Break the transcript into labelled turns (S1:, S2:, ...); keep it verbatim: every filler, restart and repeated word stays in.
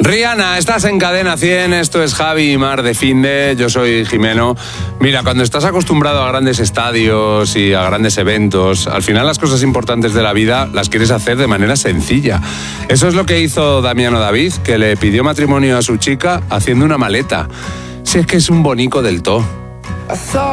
S1: Rihanna, estás en Cadena cien, esto es Javi y Mar de Finde, yo soy Jimeno. Mira, cuando estás acostumbrado a grandes estadios y a grandes eventos, al final las cosas importantes de la vida las quieres hacer de manera sencilla. Eso es lo que hizo Damiano David, que le pidió matrimonio a su chica haciendo una maleta. Si es que es un bonico del todo.